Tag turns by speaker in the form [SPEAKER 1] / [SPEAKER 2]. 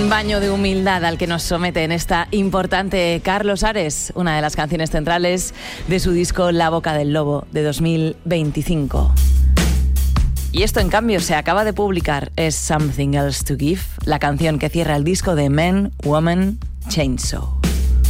[SPEAKER 1] Baño de humildad al que nos somete en esta importante Carlos Ares, una de las canciones centrales de su disco La Boca del Lobo de 2025. Y esto, en cambio, se acaba de publicar, es Something Else to Give, la canción que cierra el disco de Men, Woman, Chainsaw.